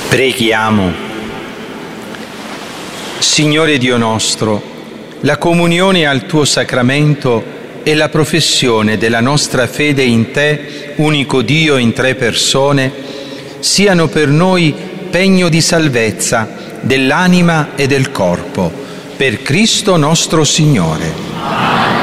Preghiamo. Signore Dio nostro, la comunione al tuo sacramento e la professione della nostra fede in te, unico Dio in tre persone, siano per noi pegno di salvezza dell'anima e del corpo, per Cristo nostro Signore.